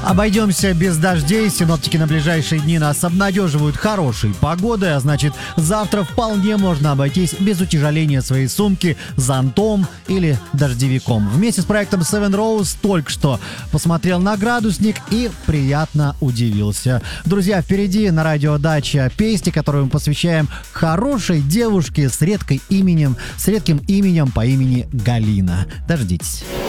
Обойдемся без дождей. Синоптики на ближайшие дни нас обнадеживают хорошей погодой, а значит, завтра вполне можно обойтись без утяжеления своей сумки зонтом или дождевиком. Вместе с проектом Seven Rose только что посмотрел на градусник и приятно удивился. Друзья, впереди на радио Дача песни, которую мы посвящаем хорошей девушке с редким именем по имени Галина. Дождитесь.